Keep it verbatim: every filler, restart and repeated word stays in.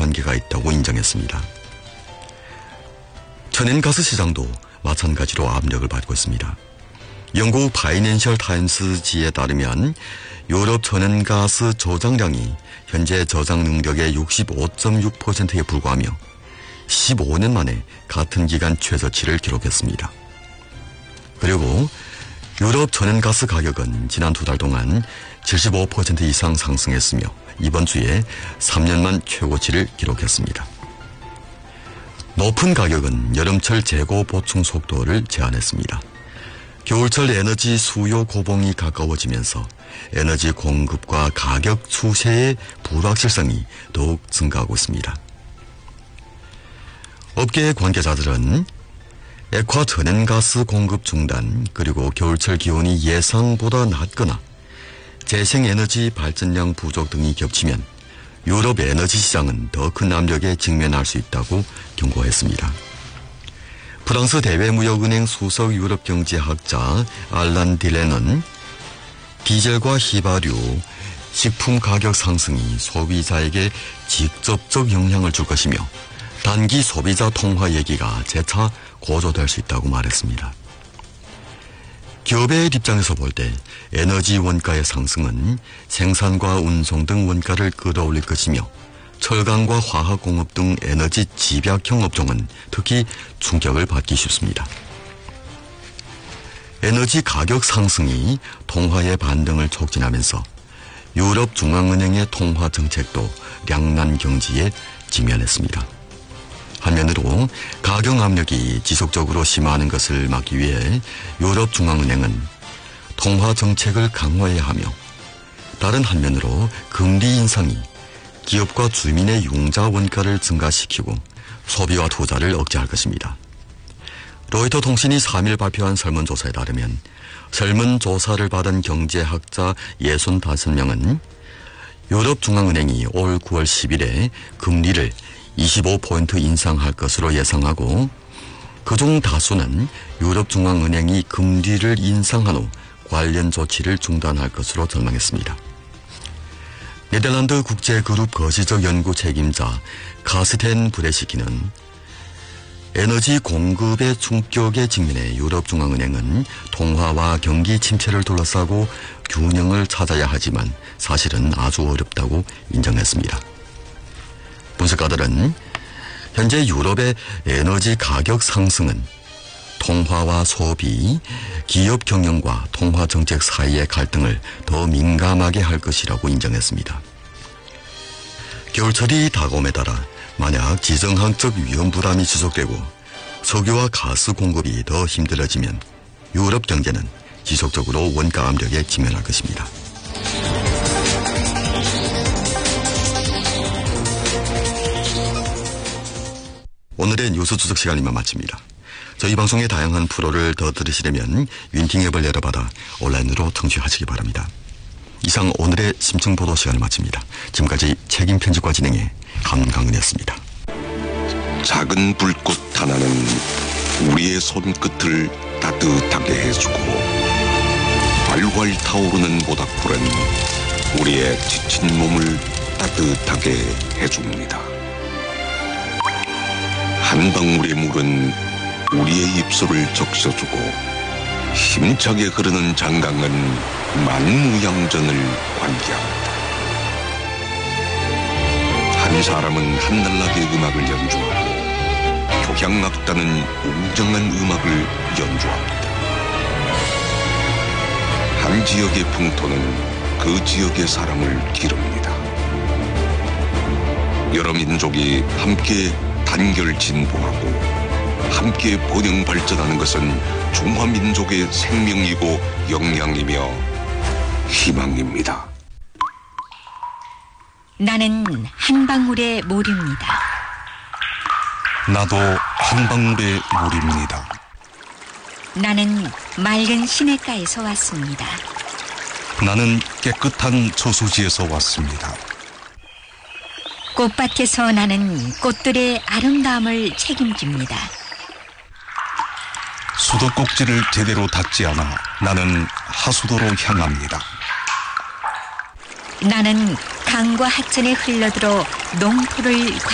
관계가 있다고 인정했습니다. 천연가스 시장도 마찬가지로 압력을 받고 있습니다. 영국 파이낸셜 타임스지에 따르면 유럽 천연가스 저장량이 현재 저장 능력의 육십오 점 육 퍼센트에 불과하며 십오 년 만에 같은 기간 최저치를 기록했습니다. 그리고 유럽 천연가스 가격은 지난 두 달 동안 칠십오 퍼센트 이상 상승했으며 이번 주에 삼 년 만 최고치를 기록했습니다. 높은 가격은 여름철 재고 보충 속도를 제한했습니다. 겨울철 에너지 수요 고봉이 가까워지면서 에너지 공급과 가격 추세의 불확실성이 더욱 증가하고 있습니다. 업계 관계자들은 액화 천연가스 공급 중단 그리고 겨울철 기온이 예상보다 낮거나 재생에너지 발전량 부족 등이 겹치면 유럽 에너지 시장은 더 큰 압력에 직면할 수 있다고 경고했습니다. 프랑스 대외무역은행 수석 유럽경제학자 알란 딜렌은 디젤과 휘발유, 식품 가격 상승이 소비자에게 직접적 영향을 줄 것이며 단기 소비자 통화 얘기가 재차 고조될 수 있다고 말했습니다. 기업의 입장에서 볼 때 에너지 원가의 상승은 생산과 운송 등 원가를 끌어올릴 것이며 철강과 화학공업 등 에너지 집약형 업종은 특히 충격을 받기 쉽습니다. 에너지 가격 상승이 통화의 반등을 촉진하면서 유럽 중앙은행의 통화 정책도 량난 경지에 직면했습니다. 한면으로 가격 압력이 지속적으로 심화하는 것을 막기 위해 유럽 중앙은행은 통화 정책을 강화해야 하며 다른 한면으로 금리 인상이 기업과 주민의 융자 원가를 증가시키고 소비와 투자를 억제할 것입니다. 로이터 통신이 삼 일 발표한 설문조사에 따르면 설문조사를 받은 경제학자 육십오 명은 유럽 중앙은행이 올 구월 십일에 금리를 이십오 포인트 인상할 것으로 예상하고 그중 다수는 유럽 중앙은행이 금리를 인상한 후 관련 조치를 중단할 것으로 전망했습니다. 네덜란드 국제그룹 거시적 연구 책임자 카스텐 브레시키는 에너지 공급의 충격에 직면해 유럽 중앙은행은 통화와 경기 침체를 둘러싸고 균형을 찾아야 하지만 사실은 아주 어렵다고 인정했습니다. 분석가들은 현재 유럽의 에너지 가격 상승은 통화와 소비, 기업 경영과 통화 정책 사이의 갈등을 더 민감하게 할 것이라고 인정했습니다. 겨울철이 다가옴에 따라 만약 지정학적 위험 부담이 지속되고 석유와 가스 공급이 더 힘들어지면 유럽 경제는 지속적으로 원가 압력에 직면할 것입니다. 오늘의 뉴스 추적 시간이면 마칩니다. 저희 방송의 다양한 프로를 더 들으시려면 윈팅 앱을 열어받아 온라인으로 청취하시기 바랍니다. 이상 오늘의 심층보도 시간을 마칩니다. 지금까지 책임 편집과 진행의 강강은이었습니다. 작은 불꽃 하나는 우리의 손끝을 따뜻하게 해주고 활활 타오르는 모닥불은 우리의 지친 몸을 따뜻하게 해줍니다. 한 방울의 물은 우리의 입술을 적셔주고 힘차게 흐르는 장강은 만무양전을 관계합니다. 한 사람은 한날라게 음악을 연주하고 교향악단은 웅장한 음악을 연주합니다. 한 지역의 풍토는 그 지역의 사람을 기릅니다. 여러 민족이 함께 단결 진보하고 함께 번영 발전하는 것은 중화민족의 생명이고 역량이며 희망입니다. 나는 한 방울의 모류입니다. 나도 한 방울의 물입니다. 나는 맑은 시냇가에서 왔습니다. 나는 깨끗한 저수지에서 왔습니다. 꽃밭에서 나는 꽃들의 아름다움을 책임집니다. 수도꼭지를 제대로 닦지 않아 나는 하수도로 향합니다. 나는 강과 하천에 흘러들어 농토를